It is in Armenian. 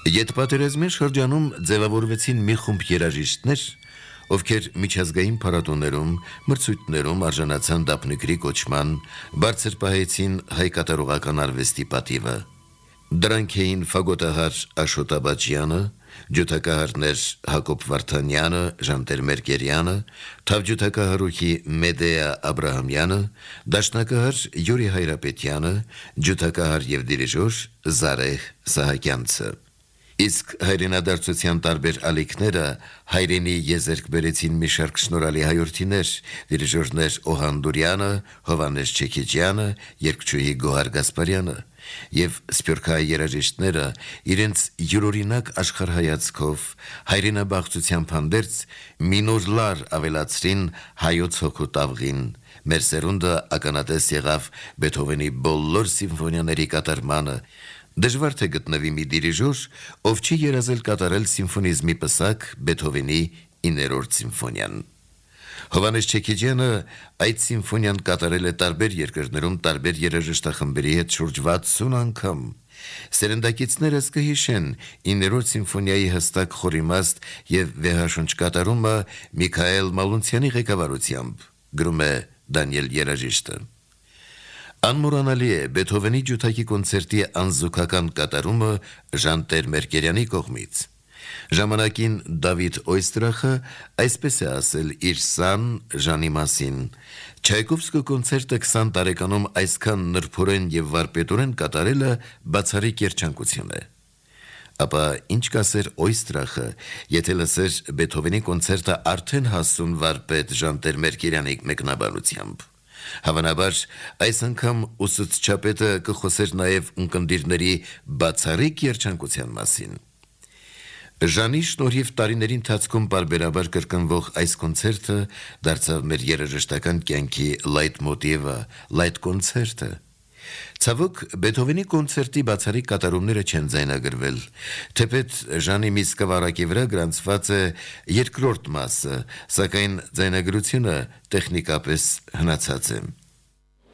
Ետպատերազմի շրջանում ձևավորվեցին մի խումբ երաժիշտներ, ովքեր միջազգային փառատոներում, մրցույթներում արժանացան դափնեկրի կոչման, բարձր պահեցին հայ կատարողական արվեստի պատիվը։ Դրանք էին ֆագոտահար Աշոտ Աբաջյանը, ջութակահարներ Հակոբ Վարդանյանը, Ժանտեր Մերկերյանը, թավջութակահարուհի Մեդեա Աբրահամյանը, դաշնակահար Յուրի Հայրապետյանը, ջութակահար եւ դիրիժոր Զարեհ Սահակյանցը։ Իսկ հայրենադարձության տարբեր ալիքները հայրենի եզերք բերեցին մի շարք շնորհալի հայրենիներ, դիրիժորներ Օհան Դուրյանը, Հովանես Չեքիջյանը, երգչուհի Գոհար Գասպարյանը, եւ սփյուռքահայ երաժիշտները իրենց յուրօրինակ աշխարհայացքով հայրենաբաղծությամբ հանդերձ մի նոր լար ավելացրին հայոց հոգու տավղին։ Մեր սերունդը ականատես եղավ Բեթհովենի բոլոր սիմֆոնիաների կատարմանը։ Դժվար թե գտնվի մի դիրիժոր, ով չի երազել կատարել սիմֆոնիզմի պսակ Բեթհովենի 9-րդ սիմֆոնիան։ Հովանես Չեքիջյանը այդ սիմֆոնիան կատարել է տարբեր երկրներում տարբեր երաժշտախմբերի հետ շուրջ 60 անգամ։ Սերնդակիցներս կհիշեն 9-րդ սիմֆոնիայի հստակ խորիմաստ եւ վեհաշունչ կատարումը Միքայել Մալունցյանի ղեկավարությամբ, գրում է Դանիել Երաժիշտը։ Անմոռանալի է Բեթհովենի ջութակի կոնցերտի անզուգական կատարումը Ժանտեր Մերկերյանի կողմից։ Ժամանակին Դավիթ Օյստրախը այսպես է ասել իր սան Ժանի մասին. Չայկովսկու կոնցերտը 20 տարեկանում այսքան նրբորեն եւ վարպետորեն կատարելը բացառիկ երջանկություն է։ Ապա ինչ կասեր Օյստրախը, եթե լսեր Բեթհովենի կոնցերտը արդեն հասուն վարպետ Ժանտեր Մերկերյանի մեկնաբանությամբ։ Հավանաբար այս անգամ ուսուցչապետը կխոսեր նաև ունկնդիրների բացառիկ երջանկության մասին։ Ժանի շնորհիվ տարիների ընթացքում պարբերաբար կրկնվող այս կոնցերտը դարձավ մեր երաժշտական կյանքի լայթմոտիվը, լայթ կոնցերտը։ Ցավոք, Բեթհովենի կոնցերտի բացառիկ կատարումները չեն ձայնագրվել, թեպետ Ժանի մի սկավառակի վրա գրանցված է երկրորդ մասը, սակայն ձայնագրությունը տեխնիկապես հնացած է։